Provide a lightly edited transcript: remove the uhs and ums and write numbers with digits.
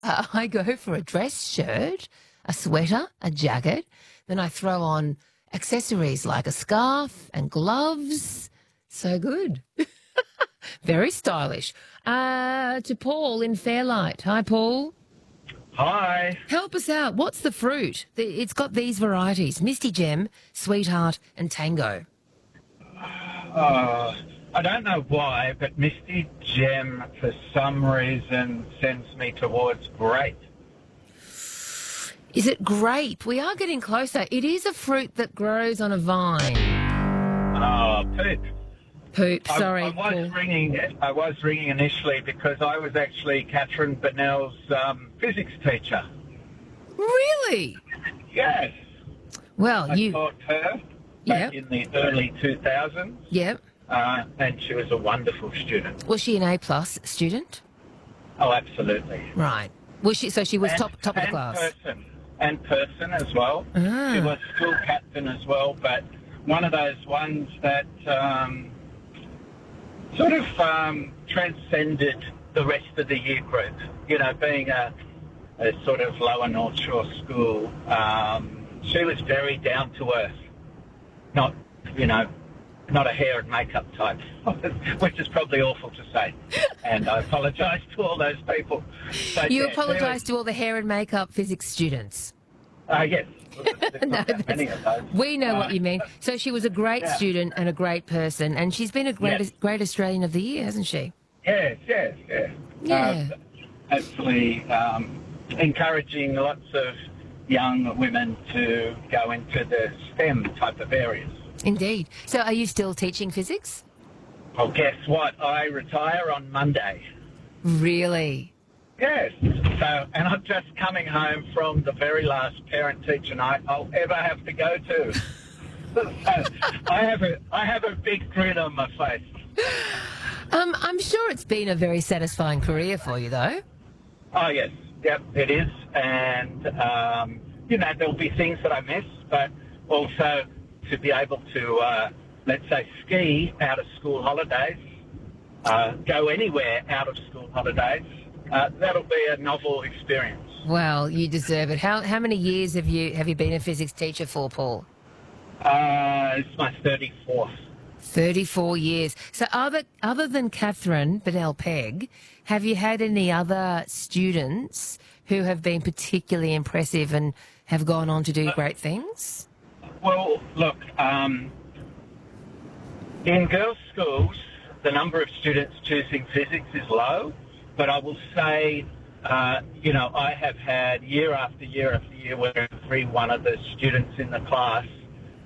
I go for a dress shirt, a sweater, a jacket. Then I throw on accessories like a scarf and gloves. So good. Very stylish. To Paul in Fairlight. Hi, Paul. Hi. Help us out. What's the fruit? It's got these varieties: Misty Gem, Sweetheart, and Tango. I don't know why, but Misty Gem, for some reason, sends me towards grape. Is it grape? We are getting closer. It is a fruit that grows on a vine. Oh, poop. Poop, sorry. I was ringing initially because I was actually Catherine Bennell's physics teacher. Really? Yes. Well, I taught her back in the early 2000s. Yep. And she was a wonderful student. Was she an A+ student? Oh, absolutely. Right. Was she? So she was top of the class. Person as well. Ah. She was school captain as well, but one of those ones that sort of transcended the rest of the year group. You know, being a sort of lower North Shore school, she was very down to earth. Not a hair and makeup type, which is probably awful to say. And I apologise to all those people. But you apologise to all the hair and makeup physics students? Yes. No, we know what you mean. So she was a great student and a great person, and she's been a great Australian of the Year, hasn't she? Yes. Yeah. Hopefully encouraging lots of young women to go into the STEM type of areas. Indeed. So are you still teaching physics? Well, guess what? I retire on Monday. Really? Yes. So, and I'm just coming home from the very last parent-teacher night I'll ever have to go to. So I have a big grin on my face. I'm sure it's been a very satisfying career for you, though. Oh, yes. Yep, it is. And, there'll be things that I miss, but also to be able to, let's say, ski out of school holidays, go anywhere out of school holidays, that'll be a novel experience. Well, you deserve it. How many years have you been a physics teacher for, Paul? It's my 34th. 34 years. So other than Catherine Bennell Pegg, have you had any other students who have been particularly impressive and have gone on to do great things? Well, look, in girls' schools, the number of students choosing physics is low, but I will say, I have had year after year after year where every one of the students in the class